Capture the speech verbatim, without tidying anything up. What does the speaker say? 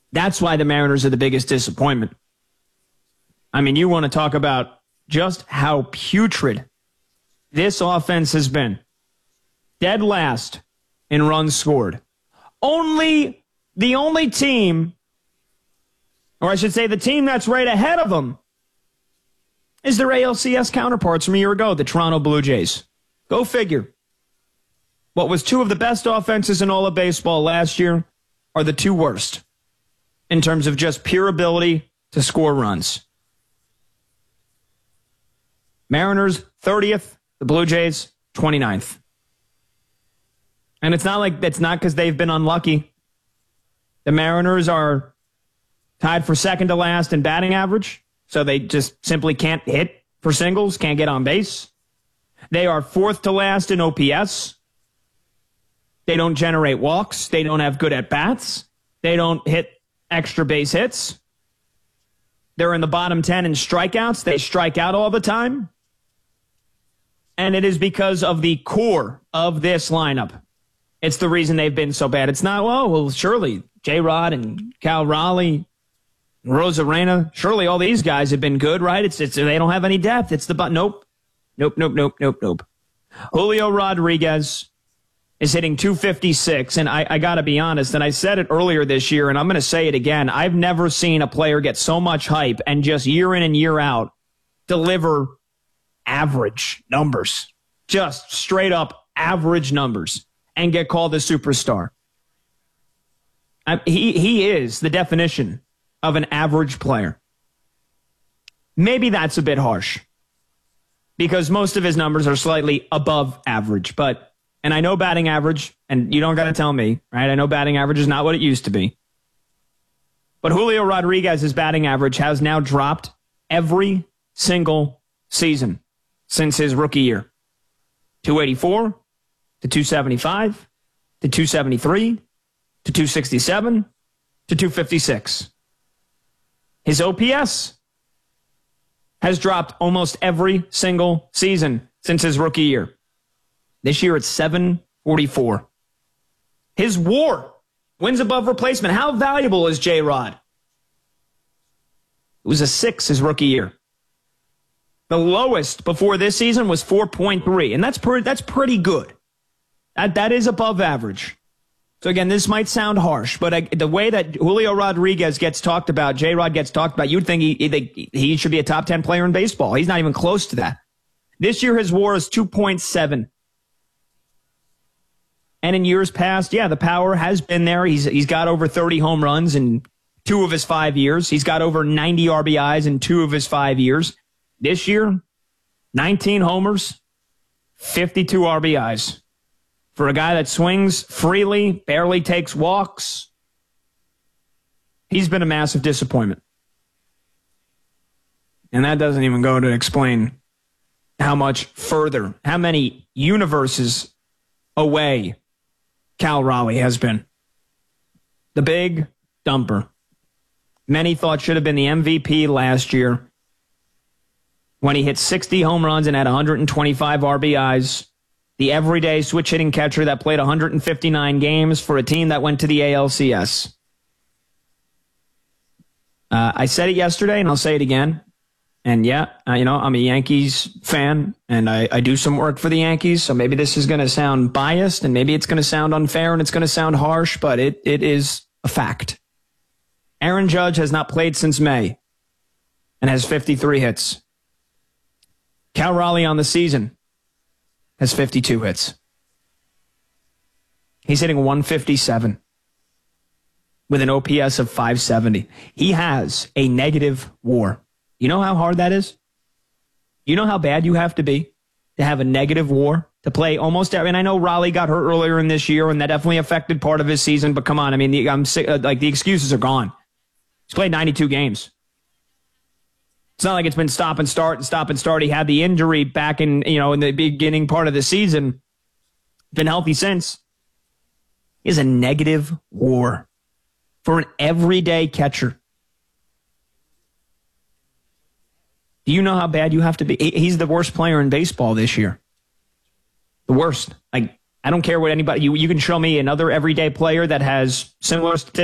That's why the Mariners are the biggest disappointment. I mean, you want to talk about just how putrid this offense has been. Dead last in runs scored. Only the only team, or I should say the team that's right ahead of them, is their A L C S counterparts from a year ago, the Toronto Blue Jays. Go figure. What was two of the best offenses in all of baseball last year are the two worst in terms of just pure ability to score runs. Mariners thirtieth, the Blue Jays twenty-ninth. And it's not like it's not because they've been unlucky. The Mariners are tied for second to last in batting average, so they just simply can't hit for singles, can't get on base. They are fourth to last in O P S. They don't generate walks. They don't have good at-bats. They don't hit extra base hits. They're in the bottom ten in strikeouts. They strike out all the time. And it is because of the core of this lineup. It's the reason they've been so bad. It's not, well, well surely J-Rod and Cal Raleigh, Rosarena, surely all these guys have been good, right? It's, it's they don't have any depth. It's the but nope. Nope, nope, nope, nope, nope. Julio Rodriguez is hitting two fifty-six, and I, I got to be honest, and I said it earlier this year, and I'm going to say it again. I've never seen a player get so much hype and just year in and year out deliver average numbers, just straight up average numbers, and get called a superstar. I, he he is the definition of an average player. Maybe that's a bit harsh because most of his numbers are slightly above average, but and I know batting average, and you don't got to tell me, right? I know batting average is not what it used to be. But Julio Rodriguez's batting average has now dropped every single season since his rookie year. two eighty-four to two seventy-five to two seventy-three to two sixty-seven to two fifty-six. His O P S has dropped almost every single season since his rookie year. This year it's seven forty-four. His WAR, wins above replacement. How valuable is J-Rod? It was a six his rookie year. The lowest before this season was four point three, and that's pretty, that's pretty good. That, that is above average. So again, this might sound harsh, but I, the way that Julio Rodriguez gets talked about, J-Rod gets talked about, you'd think he, he, he should be a top ten player in baseball. He's not even close to that. This year his WAR is two point seven. And in years past, yeah, the power has been there. He's he's got over thirty home runs in two of his five years. He's got over ninety R B Is in two of his five years. This year, nineteen homers, fifty-two R B Is. For a guy that swings freely, barely takes walks, he's been a massive disappointment. And that doesn't even go to explain how much further, how many universes away Cal Raleigh has been. The big dumper. Many thought should have been the M V P last year when he hit sixty home runs and had one hundred twenty-five R B Is. The everyday switch hitting catcher that played one hundred fifty-nine games for a team that went to the A L C S. Uh, I said it yesterday, and I'll say it again. And yeah, uh, you know, I'm a Yankees fan, and I, I do some work for the Yankees, so maybe this is going to sound biased, and maybe it's going to sound unfair, and it's going to sound harsh, but it it is a fact. Aaron Judge has not played since May and has fifty-three hits. Cal Raleigh on the season has fifty-two hits. He's hitting one fifty-seven with an O P S of five seventy. He has a negative WAR. You know how hard that is? You know how bad you have to be to have a negative WAR, to play almost every, and I know Raleigh got hurt earlier in this year, and that definitely affected part of his season, but come on, I mean, the, I'm sick, uh, like the excuses are gone. He's played ninety-two games. It's not like it's been stop and start and stop and start. He had the injury back in, you know, in the beginning part of the season. Been healthy since. He has a negative WAR for an everyday catcher. Do you know how bad you have to be? He's the worst player in baseball this year. The worst. Like, I don't care what anybody, you, you can show me another everyday player that has similar statistics.